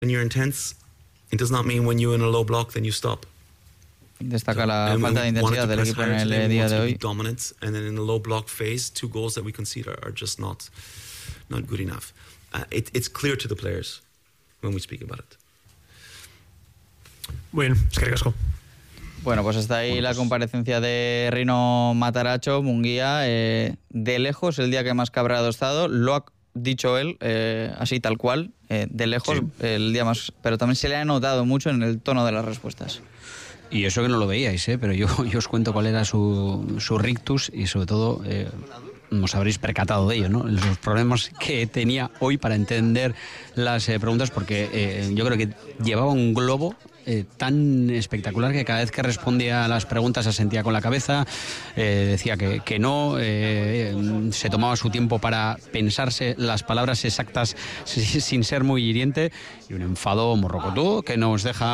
when you're intense, it does not mean when you're in a low block then you stop. Destaca la falta de intensidad del equipo en el día de hoy. Dominant, and then in the low block phase, 2 goals that we concede are just not good enough. It's clear to the players when we speak about it. Bueno, es que casco. Bueno, pues está ahí la comparecencia de Rino Matarazzo, Munguía. De lejos, el día que más cabreado ha estado, lo ha dicho él, así tal cual, de lejos, sí. El día más. Pero también se le ha notado mucho en el tono de las respuestas. Y eso que no lo veíais, pero yo os cuento cuál era su rictus y sobre todo os habréis percatado de ello, ¿no? Los problemas que tenía hoy para entender las preguntas, porque yo creo que llevaba un globo tan espectacular que cada vez que respondía a las preguntas se sentía con la cabeza, decía que no, se tomaba su tiempo para pensarse las palabras exactas sin ser muy hiriente, y un enfado morrocotudo que nos deja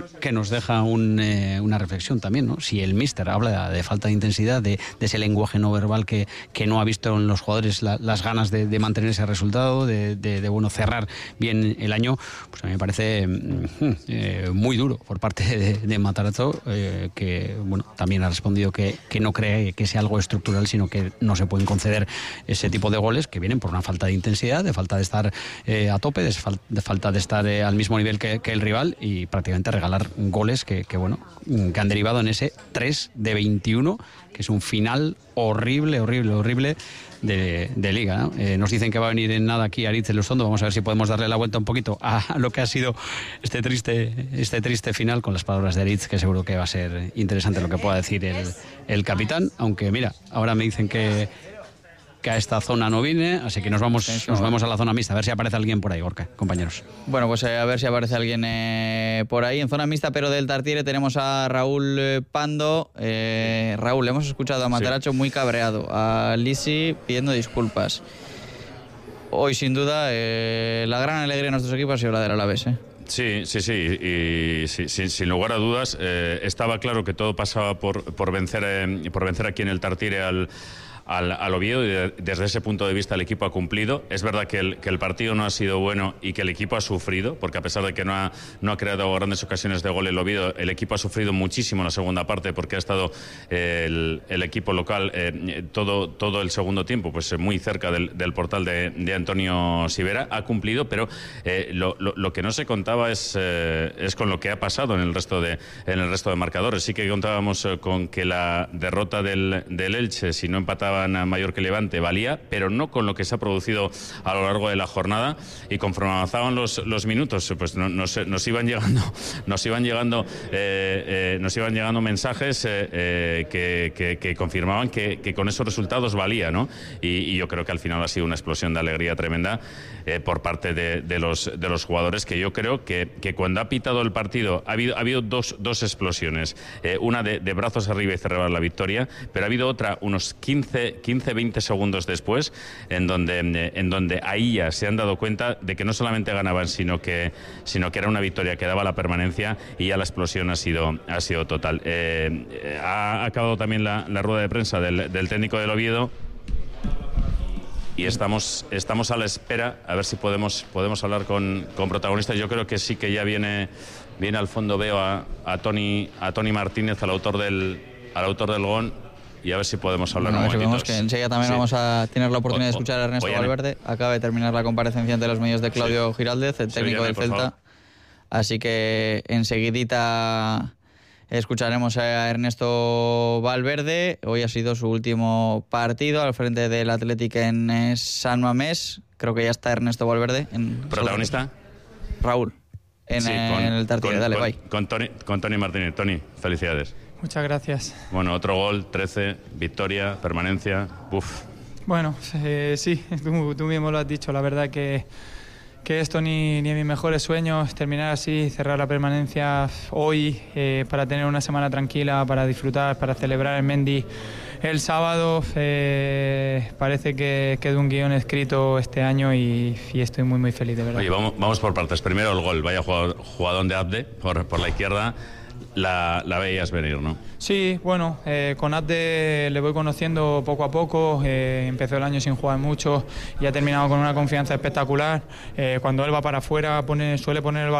una reflexión también, ¿no? Si el míster habla de falta de intensidad, de ese lenguaje no verbal que no ha visto en los jugadores las ganas de mantener ese resultado, de bueno, cerrar bien el año, pues a mí me parece muy duro por parte de Matarazzo, que bueno, también ha respondido que no cree que sea algo estructural, sino que no se pueden conceder ese tipo de goles que vienen por una falta de intensidad, de falta de estar a tope, de falta de estar al mismo nivel que el rival, y prácticamente regalar goles que han derivado en ese 3 de 21, que es un final horrible de liga, ¿no? Nos dicen que va a venir en nada aquí Aritz Elizondo. Vamos a ver si podemos darle la vuelta un poquito a lo que ha sido este triste final, con las palabras de Aritz, que seguro que va a ser interesante lo que pueda decir el capitán, aunque mira, ahora me dicen que a esta zona no vine, así que nos vamos a la zona mixta, a ver si aparece alguien por ahí, Gorka, compañeros. Bueno, pues a ver si aparece alguien por ahí. En zona mixta, pero del Tartiere, tenemos a Raúl Pando. Raúl, hemos escuchado a Matarazzo muy cabreado, a Lisi pidiendo disculpas. Hoy, sin duda, la gran alegría de nuestros equipos ha sido la del Alavés, Sí, y sin lugar a dudas, estaba claro que todo pasaba por vencer aquí en el Tartiere al Oviedo, y desde ese punto de vista el equipo ha cumplido. Es verdad que el partido no ha sido bueno y que el equipo ha sufrido, porque a pesar de que no ha creado grandes ocasiones de gol el Oviedo, el equipo ha sufrido muchísimo en la segunda parte, porque ha estado el equipo local todo el segundo tiempo pues muy cerca del portal de Antonio Sivera. Ha cumplido, pero lo que no se contaba es con lo que ha pasado en el resto de marcadores. Sí que contábamos con que la derrota del Elche, si no empataba a Mallorca y Levante, valía, pero no con lo que se ha producido a lo largo de la jornada, y conforme avanzaban los minutos, pues nos iban llegando mensajes que confirmaban que con esos resultados valía, ¿no? Y yo creo que al final ha sido una explosión de alegría tremenda por parte de los jugadores, que yo creo que cuando ha pitado el partido ha habido dos explosiones, una de brazos arriba y celebrar la victoria, pero ha habido otra unos 15-20 segundos después, en donde ahí ya se han dado cuenta de que no solamente ganaban, sino que era una victoria que daba la permanencia, y ya la explosión ha sido total. Ha acabado también la rueda de prensa del técnico del Oviedo, y estamos a la espera a ver si podemos hablar con protagonistas. Yo creo que sí, que ya viene al fondo, veo a Toni Martínez, al autor del gol, y a ver si podemos hablar un momentito. Vemos que enseguida también vamos a tener la oportunidad de escuchar a Ernesto Valverde. Acaba de terminar la comparecencia ante los medios de Claudio Giraldez, el técnico del Celta. Así que enseguidita escucharemos a Ernesto Valverde. Hoy ha sido su último partido al frente del Athletic en San Mamés. Creo que ya está Ernesto Valverde. ¿Protagonista? Raúl, en el Tartiere. Dale, bye. Con Toni Martínez. Toni, felicidades. Muchas gracias. Bueno, otro gol, 13, victoria, permanencia. Uf. Bueno, sí, tú mismo lo has dicho. La verdad que esto ni en mis mejores sueños, terminar así, cerrar la permanencia hoy, para tener una semana tranquila, para disfrutar, para celebrar el Mendy el sábado. Parece que quedó un guión escrito este año, y estoy muy feliz, de verdad. Oye, vamos por partes. Primero el gol, vaya jugadón de Abde por la izquierda. la veías venir, ¿no? Sí, bueno, con Abde le voy conociendo poco a poco. Empezó el año sin jugar mucho y ha terminado con una confianza espectacular. Cuando él va para afuera suele poner el